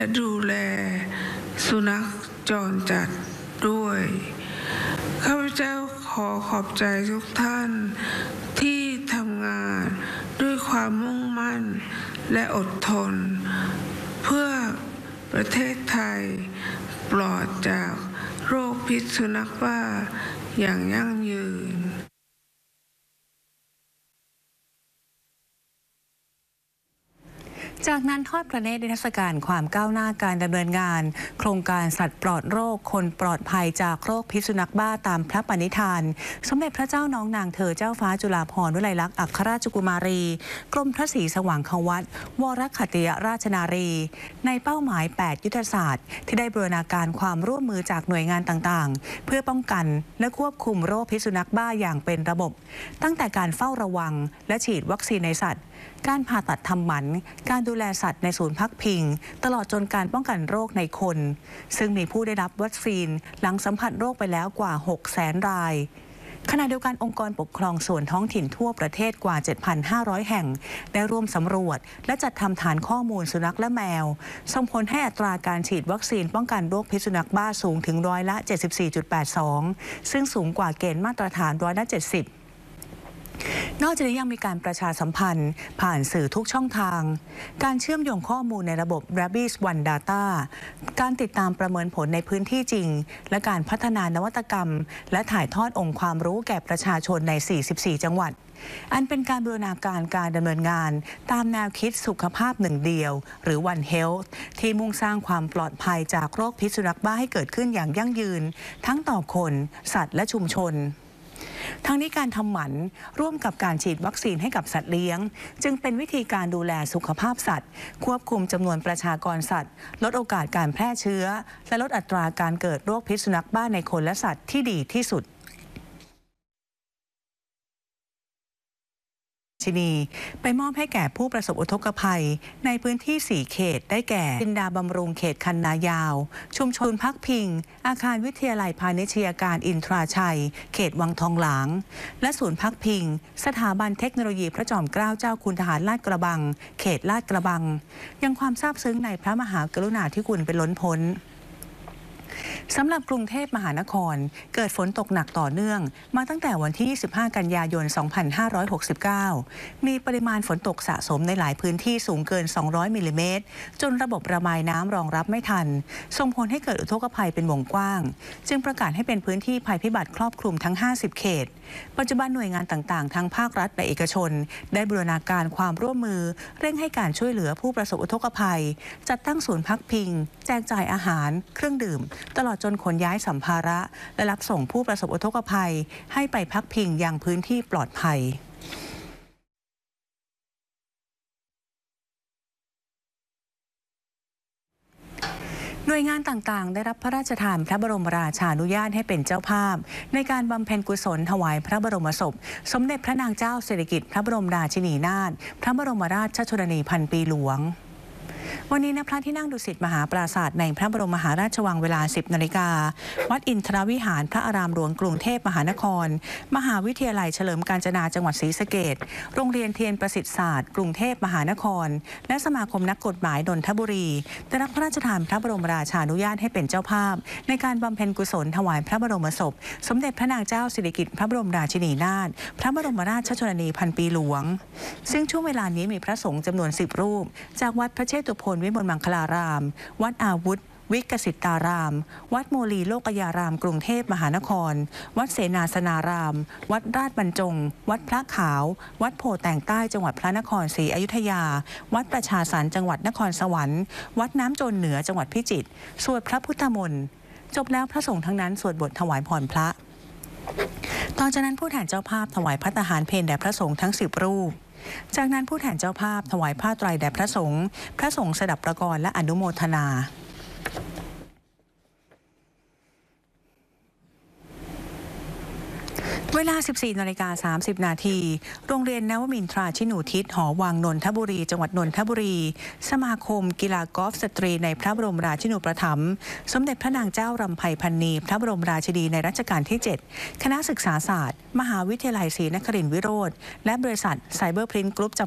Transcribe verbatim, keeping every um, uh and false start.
ดูแลสุนัขจรจัดด้วยข้าพเจ้าขอขอบใจทุกท่านที่ทำงานด้วยความมุ่งมั่นและอดทนเพื่อประเทศไทยปลอดจากโรคพิษสุนัขบ้าอย่างยั่งยืนจากนั้นทอดพระเนตรนิทรรศการความก้าวหน้าการดำเนินงานโครงการสัตว์ปลอดโรคคนปลอดภัยจากโรคพิษสุนัขบ้าตามพระปณิธานสมเด็จพระเจ้าน้องนางเธอเจ้าฟ้าจุฬาภรณ์วลัยลักษณ์อัครราชกุมารีกรมพระศรีสว่างควัตวรขัตติยราชนารีในเป้าหมายแปดยุทธศาสตร์ที่ได้บูรณาการความร่วมมือจากหน่วยงานต่างๆเพื่อป้องกันและควบคุมโรคพิษสุนัขบ้าอย่างเป็นระบบตั้งแต่การเฝ้าระวังและฉีดวัคซีนในสัตว์การผ่าตัดทำหมันการดูแลสัตว์ในศูนย์พักพิงตลอดจนการป้องกันโรคในคนซึ่งมีผู้ได้รับวัคซีนหลังสัมผัสโรคไปแล้วกว่า หกแสน รายขณะเดียวกันองค์กรปกครองส่วนท้องถิ่นทั่วประเทศกว่า เจ็ดพันห้าร้อย แห่งได้ร่วมสำรวจและจัดทำฐานข้อมูลสุนัขและแมวส่งผลให้อัตราการฉีดวัคซีนป้องกันโรคพิษสุนัขบ้าสูงถึงร้อยละ เจ็ดสิบสี่จุดแปดสอง ซึ่งสูงกว่าเกณฑ์มาตรฐานร้อยละ เจ็ดสิบนอกจากนี้ยังมีการประชาสัมพันธ์ผ่านสื่อทุกช่องทางการเชื่อมโยงข้อมูลในระบบ Rabies One Data การติดตามประเมินผลในพื้นที่จริงและการพัฒนานวัตกรรมและถ่ายทอดองค์ความรู้แก่ประชาชนใน สี่สิบสี่ จังหวัดอันเป็นการบูรณาการการดำเนินงานตามแนวคิดสุขภาพหนึ่งเดียวหรือ One Health ที่มุ่งสร้างความปลอดภัยจากโรคพิษสุนัขบ้าให้เกิดขึ้นอย่างยั่งยืนทั้งต่อคนสัตว์และชุมชนทั้งนี้การทำหมันร่วมกับการฉีดวัคซีนให้กับสัตว์เลี้ยงจึงเป็นวิธีการดูแลสุขภาพสัตว์ควบคุมจำนวนประชากรสัตว์ลดโอกาสการแพร่เชื้อและลดอัตราการเกิดโรคพิษสุนัขบ้าในคนและสัตว์ที่ดีที่สุดชินีไปมอบให้แก่ผู้ประสบอุทกภัยในพื้นที่สี่เขตได้แก่จินดาบำรุงเขตคันนายาวชุมชนพักพิงอาคารวิทยาลัยพาณิชยการอินทราชัยเขตวังทองหลางและศูนย์พักพิงสถาบันเทคโนโลยีพระจอมเกล้าเจ้าคุณทหารลาดกระบังเขตลาดกระบังยังความซาบซึ้งในพระมหากรุณาธิคุณเป็นล้นพ้นสำหรับกรุงเทพมหานครเกิดฝนตกหนักต่อเนื่องมาตั้งแต่วันที่ยี่สิบห้ากันยายนสองพันห้าร้อยหกสิบเก้ามีปริมาณฝนตกสะสมในหลายพื้นที่สูงเกินสองร้อยมิลลิเมตรจนระบบระบายน้ำรองรับไม่ทันส่งผลให้เกิดอุทกภัยเป็นวงกว้างจึงประกาศให้เป็นพื้นที่ภัยพิบัติครอบคลุมทั้งห้าสิบเขตปัจจุบันหน่วยงานต่างๆทั้งภาครัฐและเอกชนได้บูรณาการความร่วมมือเร่งให้การช่วยเหลือผู้ประสบอุทกภัยจัดตั้งศูนย์พักพิงแจกจ่ายอาหารเครื่องดื่มตลอดจนขนย้ายสัมภาระและรับส่งผู้ประสบอุทกภัยให้ไปพักพิงยังพื้นที่ปลอดภัยหน่วยงานต่างๆได้รับพระราชทานพระบรมราชานุญาตให้เป็นเจ้าภาพในการบำเพ็ญกุศลถวายพระบรมศพสมเด็จพระนางเจ้าสิริกิติ์พระบรมราชินีนาถพระบรมราชชนนีพันปีหลวงวันนี้ณพระที่นั่งดุสิตมหาปราสาทในพระบรมมหาราชวังเวลา สิบนาฬิกาวัดอินทรวิหารพระอารามหลวงกรุงเทพมหานครมหาวิทยาลัยเฉลิมกาญจนาจังหวัดศรีสะเกษโรงเรียนเทียนประสิทธิศาสตร์กรุงเทพมหานครและสมาคมนักกฎหมายนนทบุรีได้รับพระราชทานพระบรมราชานุญาตให้เป็นเจ้าภาพในการบำเพ็ญกุศลถวายพระบรมศพสมเด็จพระนางเจ้าสิริกิติ์พระบรมราชินีนาถพระบรมราชชนนีพันปีหลวงซึ่งช่วงเวลานี้มีพระสงฆ์จำนวนสิบรูปจากวัดพระเชตุพนวิมลมังคลารามวัดอาวุธวิกสิตาราม วัดโมลีโลกยารามกรุงเทพมหานครวัดเสนาสนารามวัดราชบรรจงวัดพระขาววัดโพแตงใต้จังหวัดพระนครศรีอยุธยาวัดประชาสรรค์จังหวัดนครสวรรค์วัดน้ำโจรเหนือจังหวัดพิจิตรสวดพระพุทธมนต์จบแล้วพระสงฆ์ทั้งนั้นสวดบทถวายพรพระต่อจากนั้นผู้แทนเจ้าภาพถวายภัตตาหารเพลแด่พระสงฆ์ทั้งสิบรูปจากนั้นผู้แทนเจ้าภาพถวายผ้าไตรแด่พระสงฆ์พระสงฆ์สดับประกรและอนุโมทนา เวลา สิบสี่นาฬิกาสามสิบนาทีโรงเรียนนวมินทราชินูทิศหอวังนนทบุรีจังหวัดนนทบุรีสมาคมกีฬากอล์ฟสตรีในพระบรมราชินูปถัมภ์สมเด็จพระนางเจ้ารำไพพรรณีพระบรมราชินีในรัชกาลที่เจ็ดคณะศึกษาศาสตร์มหาวิทยาลัยศรีนครินทร์วิโรธและบริษัทไซเบอร์พรินท์กรุ๊ป